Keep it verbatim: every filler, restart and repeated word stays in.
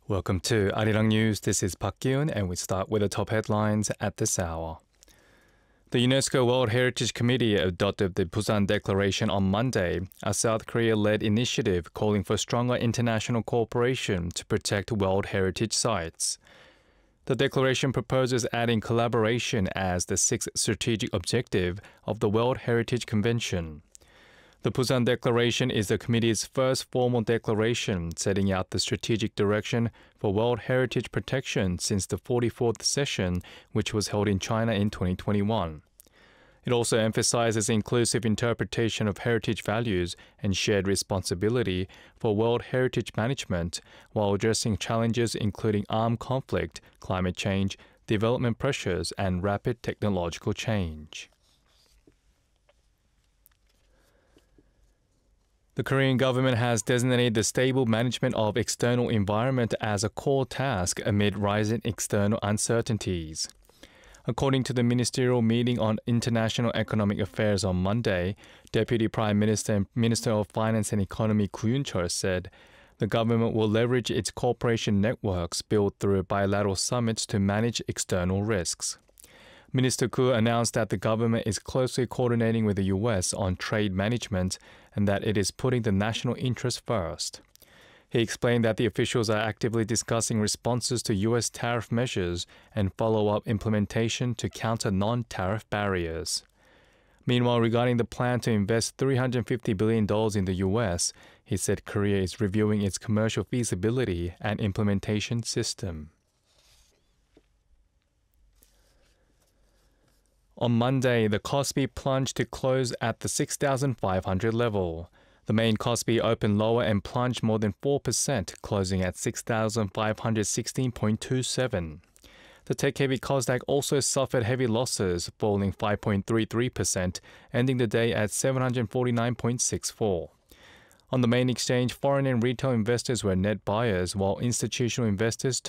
Welcome to Arirang News. This is Park Kyun, and we start with the top headlines at this hour. The UNESCO World Heritage Committee adopted the Busan Declaration on Monday, a South Korea-led initiative calling for stronger international cooperation to protect World Heritage sites. The declaration proposes adding collaboration as the sixth strategic objective of the World Heritage Convention. The Busan Declaration is the committee's first formal declaration setting out the strategic direction for World Heritage protection since the forty-fourth session, which was held in China in twenty twenty-one. It also emphasizes inclusive interpretation of heritage values and shared responsibility for World Heritage management while addressing challenges including armed conflict, climate change, development pressures, and rapid technological change. The Korean government has designated the stable management of external environment as a core task amid rising external uncertainties. According to the ministerial meeting on international economic affairs on Monday, Deputy Prime Minister and Minister of Finance and Economy Koo Yoon-chol said the government will leverage its cooperation networks built through bilateral summits to manage external risks. Minister Koo announced that the government is closely coordinating with the U S on trade management and that it is putting the national interest first. He explained that the officials are actively discussing responses to U S tariff measures and follow-up implementation to counter non-tariff barriers. Meanwhile, regarding the plan to invest three hundred fifty billion dollars in the U S, he said Korea is reviewing its commercial feasibility and implementation system. On Monday, the Kospi plunged to close at the six thousand five hundred level. The main Kospi opened lower and plunged more than four percent, closing at six thousand five hundred sixteen point two seven. The tech-heavy Kosdaq also suffered heavy losses, falling five point three three percent, ending the day at seven hundred forty-nine point six four. On the main exchange, foreign and retail investors were net buyers, while institutional investors